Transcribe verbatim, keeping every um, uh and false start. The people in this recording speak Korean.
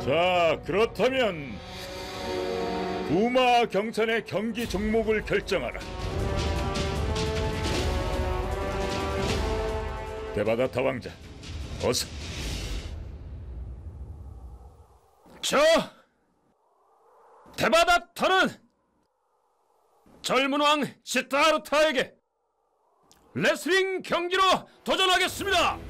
자, 그렇다면 부마 경찬의 경기 종목을 결정하라. 데바다타 왕자, 어서. 저 데바다타는 젊은 왕 시타르타에게 레슬링 경기로 도전하겠습니다.